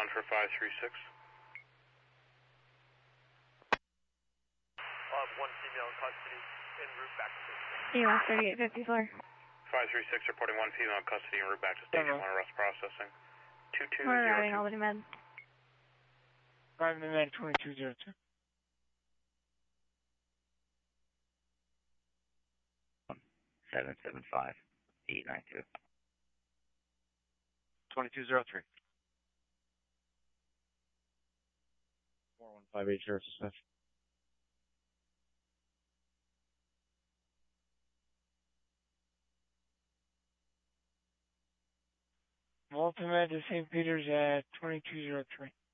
ground for 536. One female in custody, en route back to station. EMS 3854. 536 reporting one female in custody en route back to station 1, arrest processing. 2202. We're routing Albany Med. Albany Med 2202. 775-892. 2203. 4158 Sheriff Smith. Walton Med to St. Peter's at 2203.